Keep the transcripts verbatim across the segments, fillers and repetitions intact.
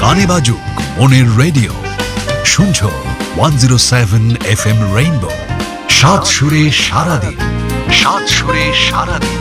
গানে বাজুক মনের রেডিও, শুনছো one zero seven F M rainbow, সাত সুরে সারাদিন, সাত সুরে সারাদিন।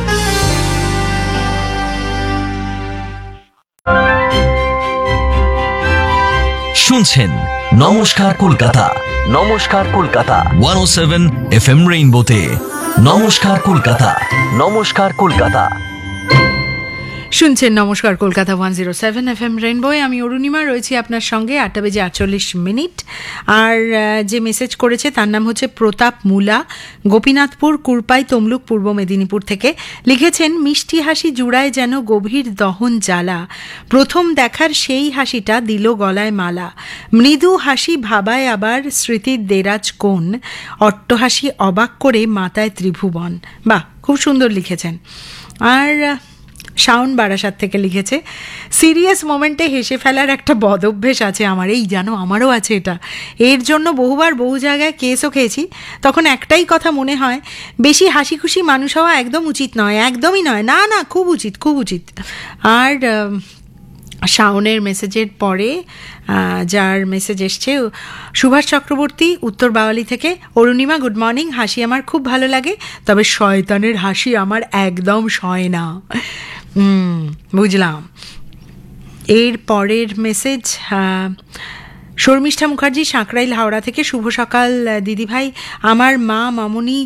শুনছেন নমস্কার কলকাতা, নমস্কার কলকাতা ওয়ান ও সেভেন এফ এম রেইনবোতে। নমস্কার কলকাতা, নমস্কার কলকাতা শুনছেন নমস্কার Kolkata one zero seven F M রেইনবোয়। আমি অরুণিমা রয়েছি আপনার সঙ্গে আটটা বেজে আটচল্লিশ মিনিট। আর যে মেসেজ করেছে তার নাম হচ্ছে প্রতাপ মুলা, গোপীনাথপুর কুরপাই তমলুক পূর্ব মেদিনীপুর থেকে। লিখেছেন, মিষ্টি হাসি জুড়ায় যেন গভীর দহন জ্বালা, প্রথম দেখার সেই হাসিটা দিল গলায় মালা, মৃদু হাসি ভাবায় আবার স্মৃতির দেরাজ কোণ, অট্টহাসি অবাক করে মাতায় ত্রিভুবন। বাহ, খুব সুন্দর লিখেছেন। আর শাওন বারাসাত থেকে লিখেছে, সিরিয়াস মোমেন্টে হেসে ফেলার একটা বদ অভ্যেস আছে আমার, এই জানো আমারও আছে এটা। এর জন্য বহুবার বহু জায়গায় কেসও খেয়েছি। তখন একটাই কথা মনে হয়, বেশি হাসি খুশি মানুষ হওয়া একদম উচিত নয়, একদমই নয়, না না খুব উচিত, খুব উচিত। আর শাওনের মেসেজের পরে যার মেসেজ এসছে, সুভাষ চক্রবর্তী উত্তর বাওয়ালি থেকে। অরুণিমা গুড মর্নিং, হাসি আমার খুব ভালো লাগে, তবে শয়তানের হাসি আমার একদম সয় না। হুম বুঝলাম। এর পরের মেসেজ শর্মিষ্ঠা মুখার্জি সাঁকরাইল হাওড়া থেকে। শুভ সকাল দিদিভাই, আমার মা মামুনি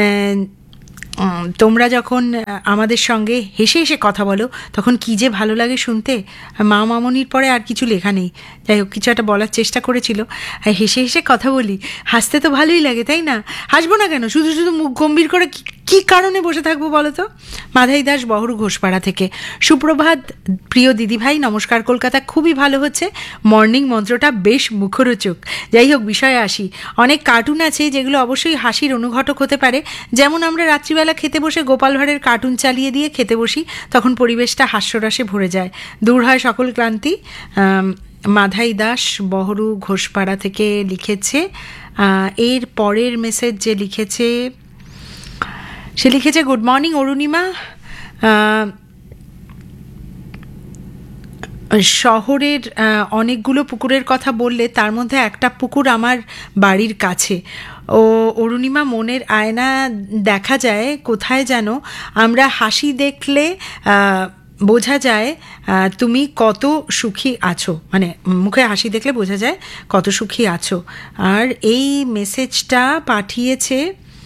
তোমরা যখন আমাদের সঙ্গে হেসে হেসে কথা বলো তখন কী যে ভালো লাগে শুনতে। মা মামনির পরে আর কিছু লেখা নেই, যাই হোক কিছু একটা বলার চেষ্টা করেছিল। হেসে হেসে কথা বলি, হাসতে তো ভালোই লাগে তাই না? হাসবো না কেন, শুধু শুধু মুখ গম্ভীর করে কী কারণে বসে থাকবো বলো তো? মাধাই দাস বহরু ঘোষপাড়া থেকে। সুপ্রভাত প্রিয় দিদিভাই, নমস্কার কলকাতা খুবই ভালো হচ্ছে, মর্নিং মন্ত্রটা বেশ মুখরোচক। যাই হোক বিষয়ে আসি, অনেক কার্টুন আছে যেগুলো অবশ্যই হাসির অনুঘটক হতে পারে। যেমন আমরা রাত্রিবেলা খেতে বসে গোপাল ভাঁড়ের কার্টুন চালিয়ে দিয়ে খেতে বসি, তখন পরিবেশটা হাস্যরসে ভরে যায়, দূর হয় সকল ক্লান্তি। মাধাই দাস বহরু ঘোষপাড়া থেকে লিখেছে। এর পরের মেসেজ যে লিখেছে, সে লিখেছে, গুড মর্নিং অরুণিমা, শহরের অনেকগুলো পুকুরের কথা বললে, তার মধ্যে একটা পুকুর আমার বাড়ির কাছে। ও অরুণিমা, মনের আয়না দেখা যায় কোথায় যেন, আমরা হাসি দেখলে বোঝা যায় তুমি কত সুখী আছো, মানে মুখে হাসি দেখলে বোঝা যায় কত সুখী আছো। আর এই মেসেজটা পাঠিয়েছে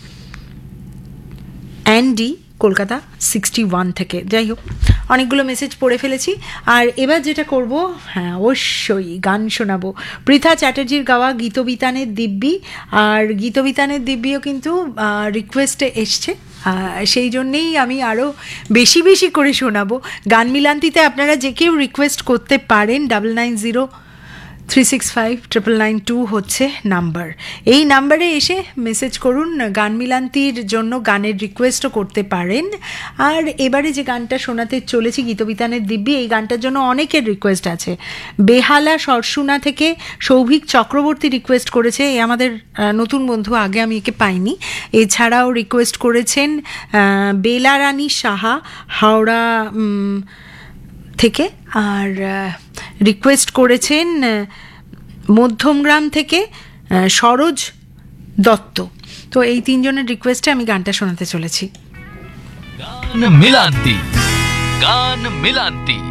অ্যান্ডি কলকাতা সিক্সটি ওয়ান থেকে। যাই হোক অনেকগুলো মেসেজ পড়ে ফেলেছি। আর এবার যেটা করব, হ্যাঁ অবশ্যই গান শোনাবো। পৃথা চ্যাটার্জির গাওয়া গীতবিতানের দিব্যি, আর গীতবিতানের দিব্যিও কিন্তু রিকোয়েস্টে এসছে, সেই জন্যেই আমি আরও বেশি বেশি করে শোনাবো। গান মিলান্তিতে আপনারা যে কেউ রিকোয়েস্ট করতে পারেন, double nine zero three six five triple nine two হচ্ছে নাম্বার। এই নাম্বারে এসে মেসেজ করুন, গান মিলান্তির জন্য গানের রিকোয়েস্টও করতে পারেন। আর এবারে যে গানটা শোনাতে চলেছি গীতবিতানের দিব্যি, এই গানটার জন্য অনেকের রিকোয়েস্ট আছে। বেহালা সরসুনা থেকে সৌভিক চক্রবর্তী রিকোয়েস্ট করেছে, এ আমাদের নতুন বন্ধু, আগে আমি একে পাইনি। এছাড়াও রিকোয়েস্ট করেছেন বেলারানী সাহা হাওড়া থেকে, আর রিকোয়েস্ট করেছেন মধ্যমগ্রাম থেকে সরোজ দত্ত। তো এই তিনজনের রিকোয়েস্টে আমি গানটা শোনাতে চলেছি। গান মিলান্তি, গান মিলান্তি।